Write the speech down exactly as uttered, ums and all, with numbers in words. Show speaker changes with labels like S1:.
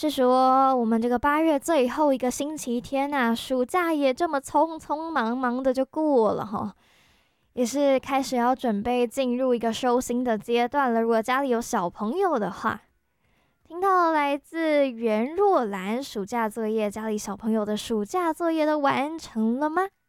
S1: 是说我们这个八月最后一个星期天啊，暑假也这么匆匆忙忙的就过了哈，也是开始要准备进入一个收心的阶段了。如果家里有小朋友的话，听到来自袁若兰暑假作业，家里小朋友的暑假作业都完成了吗？